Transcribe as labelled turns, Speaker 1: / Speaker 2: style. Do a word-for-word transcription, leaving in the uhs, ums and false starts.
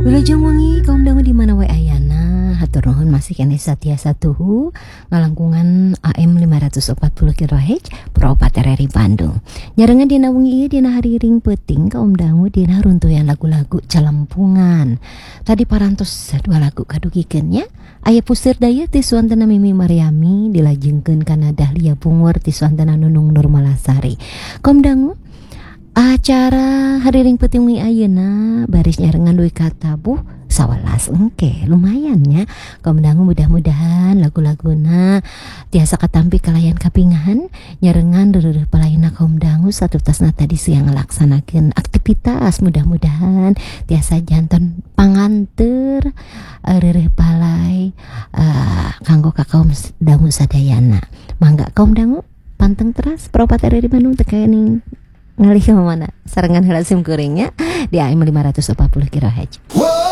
Speaker 1: Wilujeng wengi kaum dangu di mana wae ayana, hatur nuhun masih kene satya satuhu ngalangkungan A M lima ratus empat puluh kilohertz Purwaopati R R I Bandung. Nyarengan dina wengi ieu dina hari ring peuting kaum dangu dina runtuyan lagu-lagu calempungan. Tadi parantos dua lagu kadugikeun nya. Aya Puseur Daya ti suantana Mimi Mariami dilajengkeun kana Dahlia Bungur ti suantana Nunung Nurmalasari. Kaum dangu acara hari ring peuting wengi ayeuna baris nyarengan duwi katabuh sawelas engke lumayan nya. Kaum dangu mudah-mudahan lagu-laguna tiasa katampi kalayan kapingahan nyarengan reureuh palaina kaum dangu saturtasna tadi siang ngalaksanakeun aktivitas, mudah-mudahan tiasa janten panganteur reureuh palai uh, kanggo ka kaum dangu sadayana. Mangga kaum dangu panteng teras Purwaopati R R I Bandung teu ning ngalih ke mana sarengan heula sim kuringnya di A M lima ratus empat puluh kilohertz.